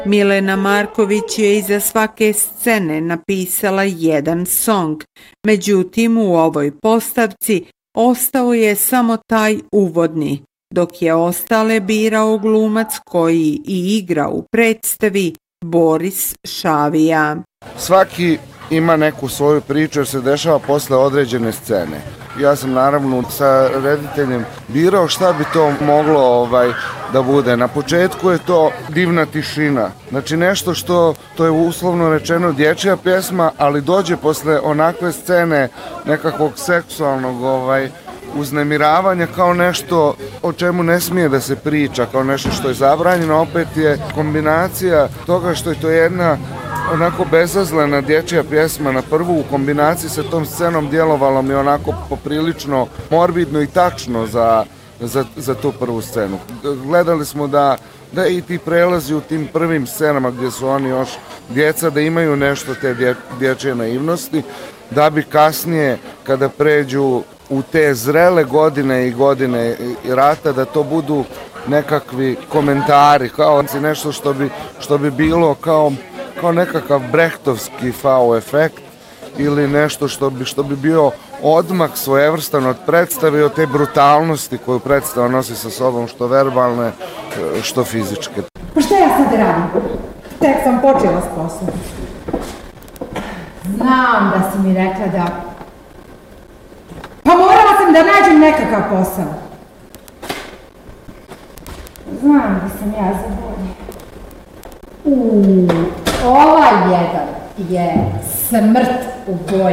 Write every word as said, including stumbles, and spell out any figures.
Milena Marković je iza svake scene napisala jedan song, međutim u ovoj postavci ostao je samo taj uvodni, dok je ostale birao glumac koji i igra u predstavi Boris Šavija. Svaki ima neku svoju priču jer se dešava posle određene scene. Ja sam naravno sa rediteljem birao šta bi to moglo ovaj, da bude. Na početku je to divna tišina. Znači nešto što to je uslovno rečeno dječja pjesma, ali dođe posle onakve scene nekakvog seksualnog ovaj, uznemiravanja kao nešto o čemu ne smije da se priča, kao nešto što je zabranjeno. Opet je kombinacija toga što je to jedna onako bezazlena dječja pjesma na prvu u kombinaciji sa tom scenom djelovalo mi onako poprilično morbidno i tačno za, za, za tu prvu scenu. Gledali smo da, da i ti prelazi u tim prvim scenama gdje su oni još djeca, da imaju nešto te dje, dječje naivnosti, da bi kasnije kada pređu u te zrele godine i godine rata da to budu nekakvi komentari, kao nešto što bi, što bi bilo kao kao nekakav brehtovski fao efekt ili nešto što bi, što bi bio odmak svojevrstan od predstave i od te brutalnosti koju predstava nosi sa sobom, što verbalne, što fizičke. Pa šta ja sad radim? Tek sam počela s poslom. Znam da si mi rekla da... Pa morala sam da nađem nekakav posao. Znam da sam ja za bolje. Uuu, ovaj jedan je smrt u boji.